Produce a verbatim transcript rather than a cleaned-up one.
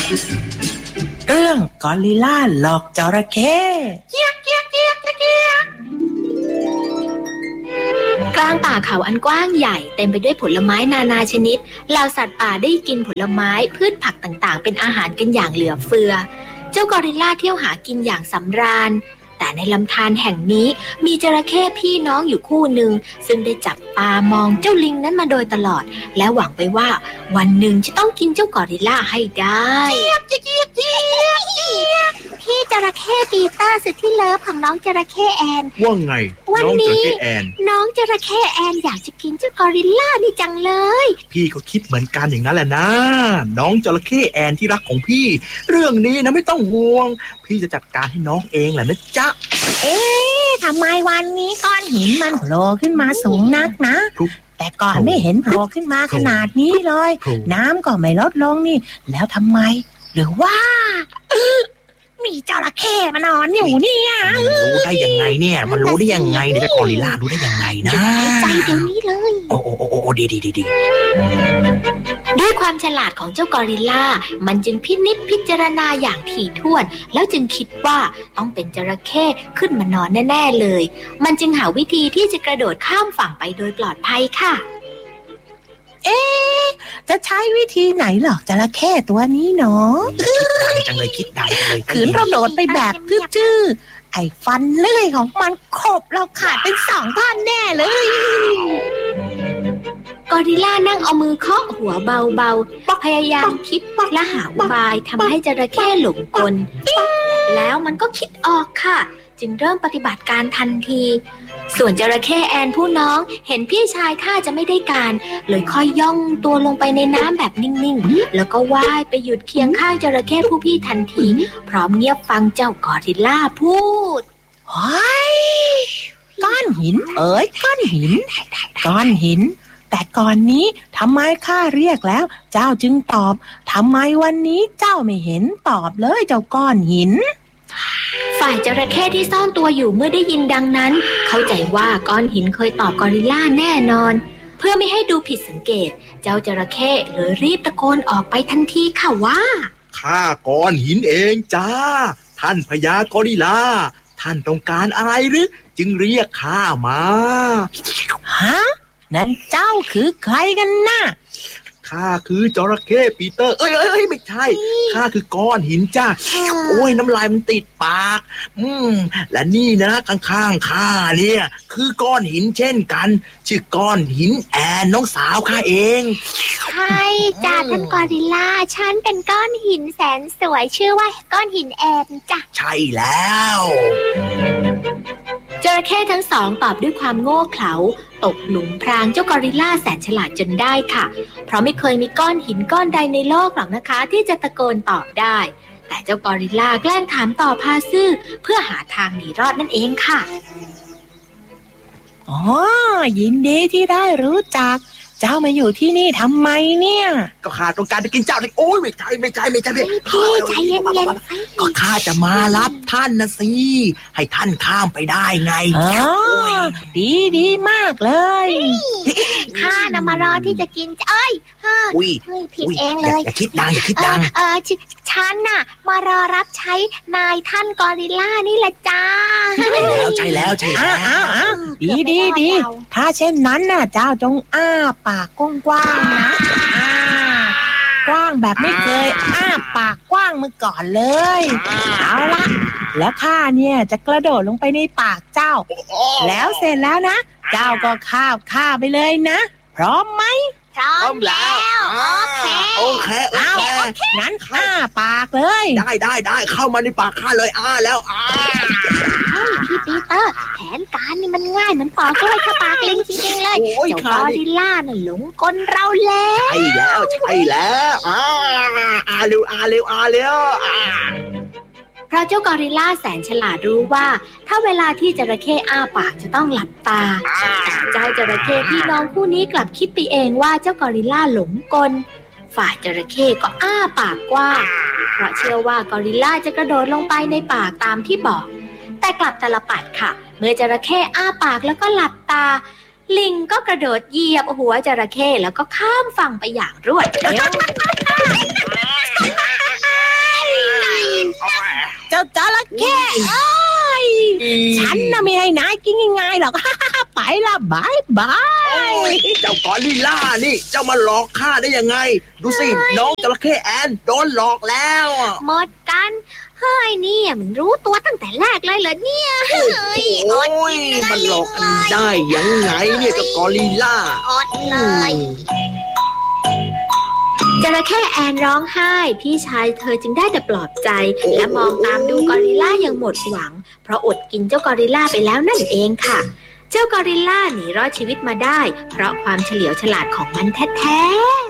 เรื่องกอริลลาหลอกจระเข้กลางป่าเขาอันกว้างใหญ่เต็มไปด้วยผลไม้นานาชนิดเหล่าสัตว์ป่าได้กินผลไม้พืชผักต่างๆเป็นอาหารกันอย่างเหลือเฟือเจ้ากอริลลาเที่ยวหากินอย่างสำราญแต่ในลำธารแห่งนี้มีจระเข้พี่น้องอยู่คู่หนึ่งซึ่งได้จับตามองเจ้าลิงนั้นมาโดยตลอดและหวังไปว่าวันหนึ่งจะต้องกินเจ้ากอริลลาให้ได้พี่จระเข้ปีเตอร์สุดที่เลิฟของน้องจระเข้แอนว่าไงวันนี้น้องจระเข้แอนอยากจะกินเจ้ากอริลลานี่จังเลยพี่ก็คิดเหมือนกันอย่างนั้นแหละนะน้องจระเข้แอนที่รักของพี่เรื่องนี้นะไม่ต้องห่วงพี่จะจัดการให้น้องเองแหละนะจ๊ะเอ๊ะทำไมวันนี้ก้อนหินมันโผล่ขึ้นมาสูงนักนะแต่ก่อนไม่เห็นโผล่ขึ้นมาขนาดนี้เลยน้ำก็ไม่ลดลงนี่แล้วทำไมหรือว่ามีจระเข้มานอนอยู่เนี่ยรู้ได้ยังไงเนี่ยมันรู้ได้ยังไงเนี่ยกอริลลารู้ได้ยังไงนะใจเดี๋ยวนี้เลยโอ้โอ้โอ้ดีดีดีดีด้วยความฉลาดของเจ้ากอริลลามันจึงพินิจพิจารณาอย่างถี่ถ้วนแล้วจึงคิดว่าต้องเป็นจระเข้ขึ้นมานอนแน่ๆเลยมันจึงหาวิธีที่จะกระโดดข้ามฝั่งไปโดยปลอดภัยค่ะเอ๊ะจะใช้วิธีไหนหรอกจระเข้ตัวนี้เนาะคิดดังจังเลยคิดดังเลยขืนกระโดดไปแบบทื่อๆไอ้ฟันเลื่อยของมันขบเราขาดเป็นสองท่อนแน่เลยกอริลลานั่งเอามือเคาะหัวเบาๆพยายามคิดและหาอุบายทำให้จระเข้หลงกลแล้วมันก็คิดออกค่ะจึงเริ่มปฏิบัติการทันทีส่วนจระเข้แอนผู้น้องเห็นพี่ชายท่าจะไม่ได้การเลยค่อยย่องตัวลงไปในน้ำแบบนิ่งๆแล้วก็ว่ายไปหยุดเคียงข้างจระเข้ผู้พี่ทันทีพร้อมเงียบฟังเจ้ากอริลลาพูดโอ้ยก้อนหินเอ๋ยก้อนหินก้อนหินแต่ก่อนนี้ทำไมข้าเรียกแล้วเจ้าจึงตอบทำไมวันนี้เจ้าไม่เห็นตอบเลยเจ้าก้อนหินฝ่ายจระเข้ที่ซ่อนตัวอยู่เมื่อได้ยินดังนั้นเข้าใจว่าก้อนหินเคยตอบกอริลลาแน่นอนเพื่อไม่ให้ดูผิดสังเกตเจ้าจระเข้เลยรีบตะโกนออกไปทันทีค่ะว่าข้าก้อนหินเองจ้าท่านพญากอริลลาท่านต้องการอะไรหรือจึงเรียกข้ามาฮะนั่นเจ้าคือใครกันน่ะข้าคือจระเข้ปีเตอร์เอ้ยเอ้ยไม่ใช่ข้าคือก้อนหินจ้าโอ้ยน้ำลายมันติดปากอืมและนี่นะข้างๆข้าเนี่ยคือก้อนหินเช่นกันชื่อก้อนหินแอนน้องสาวข้าเองใช่จ้าท่านกอริลลาฉันเป็นก้อนหินแสนสวยชื่อว่าก้อนหินแอนจ้ะใช่แล้วจระเข้ทั้งสองตอบด้วยความโง่เขลาตกหลุมพรางเจ้ากอริลลาแสนฉลาดจนได้ค่ะเพราะไม่เคยมีก้อนหินก้อนใดในโลกหรอกนะคะที่จะตะโกนตอบได้แต่เจ้ากอริลลาแกล้งถามต่อพาซื่อเพื่อหาทางหนีรอดนั่นเองค่ะอ๋อยินดีที่ได้รู้จักเจ้ามาอยู่ที่นี่ทำไมเนี่ยก็ข้าต้องการจะกินเจ้าเลยโอ้ยไม่ใช่ไม่ใช่ไม่ใช่พี่ใจเย็นๆก็ข้าจะมารับท่านนะสิให้ท่านข้ามไปได้ไงอ๋อดีดีมากเลยข้านำมารอที่จะกินเอ้ยเฮ้ยผิดเองเลยอย่าคิดดังอย่าคิดดังเออฉันน่ะมารอรับใช้นายท่านกอริลลานี่แหละจ้าใช่แล้วใช่แล้วใช่แล้วดีดีดีถ้าเช่นนั้นน่ะเจ้าจงอ้าปากกว้างๆนะกว้างแบบไม่เคยอ้าปากกว้างมาก่อนเลยเอาละแล้วข้าเนี่ยจะกระโดดลงไปในปากเจ้าแล้วเสร็จแล้วนะเจ้าก็คาบข้าไปเลยนะพร้อมไหมพร้อมแล้วโอเคโอเคโอเคงั้นอ้าปากเลยได้ได้ได้เข้ามาในปากข้าเลยอ้าแล้วอ้าพี่ปีเตอร์แผนการนี่มันง่ายเหมือนปอกกล้วยเข้าปากลิงจริงๆเลยเจ้ากอริลลาน่ะหลงกลเราแล้วใช่แล้วใช่แล้วอ้าอ้าเร็วอ้าเร็วอ้าเร็วอ้าเพราะเจ้ากอริลลาแสนฉลาดรู้ว่าถ้าเวลาที่จระเข้อ้าปากจะต้องหลับตาแต่เจ้าจระเข้พี่น้องคู่นี้กลับคิดไปเองว่าเจ้ากอริลลาหลงกลฝ่ายจระเข้ก็อ้าปากกว้างเพราะเชื่อว่ากอริลลาจะกระโดดลงไปในปากตามที่บอกแต่กลับตลปัดค่ะเมื่อจระเข้อ้าปากแล้วก็หลับตาลิงก็กระโดดเหยียบหัวจระเข้แล้วก็ข้ามฝั่งไปอย่างรวดเร็วฉันน่ะไม่ให้นายกินง่ายๆหรอก ไปละบายบายเจ้ากอริลล่านี่เจ้ามาหลอกข้าได้ยังไงดูสิน้องจระเข้แอนโดนหลอกแล้วอ่ะหมดกันเฮ้ยเนี่ยมันรู้ตัวตั้งแต่แรกเลยเหรอเนี่ยเฮ้ยโอ้ยมันหลอกกันได้ยังไงเนี่ยเจ้ากอริลล่าอดเลยจระเข้แอนร้องไห้พี่ชายเธอจึงได้แต่ปลอบใจและมองตามดูกอริลล่าอย่างหมดหวังเพราะอดกินเจ้ากอริลล่าไปแล้วนั่นเองค่ะเจ้ากอริลล่าหนีรอดชีวิตมาได้เพราะความเฉลียวฉลาดของมันแท้ๆ